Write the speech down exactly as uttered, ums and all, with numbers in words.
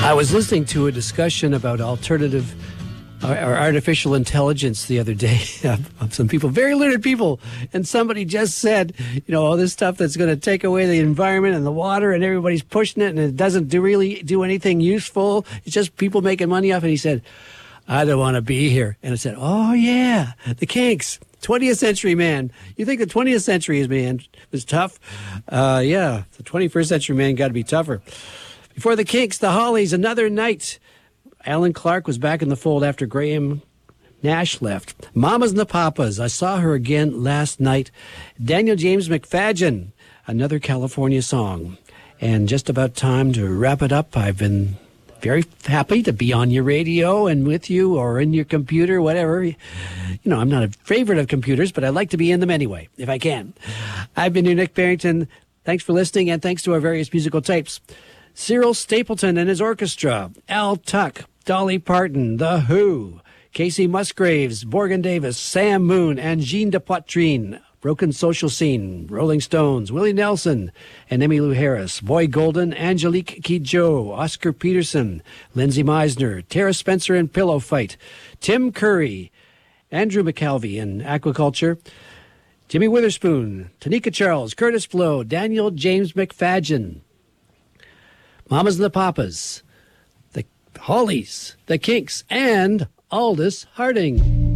I was listening to a discussion about alternative or artificial intelligence the other day of some people, very learned people, and somebody just said, you know, all this stuff that's going to take away the environment and the water, and everybody's pushing it, and it doesn't do really do anything useful. It's just people making money off it. And he said, I don't want to be here. And I said, oh, yeah, the Kinks, twentieth century man. You think the twentieth century man was tough? Uh, yeah, the twenty-first century man got to be tougher. Before the Kinks, the Hollies, Another Night. Alan Clark was back in the fold after Graham Nash left. Mamas and the Papas, I saw her again last night. Daniel James McFadgen, Another California Song. And just about time to wrap it up. I've been very happy to be on your radio and with you or in your computer, whatever. You know, I'm not a favorite of computers, but I like to be in them anyway, if I can. I've been your Nick Barrington. Thanks for listening, and thanks to our various musical types. Cyril Stapleton and his orchestra, Al Tuck, Dolly Parton, The Who, Casey Musgraves, Morgan Davis, Sam Moon, and Jean de Poitrine, Broken Social Scene, Rolling Stones, Willie Nelson, and Emmylou Harris, Boy Golden, Angelique Kidjo, Oscar Peterson, Lindsay Meisner, Tara Spencer and Pillow Fight, Tim Curry, Andrew McKelvey in Aquaculture, Jimmy Witherspoon, Tanika Charles, Curtis Blow, Daniel James McFadgen, Mamas and the Papas, the Hollies, the Kinks, and Aldous Harding.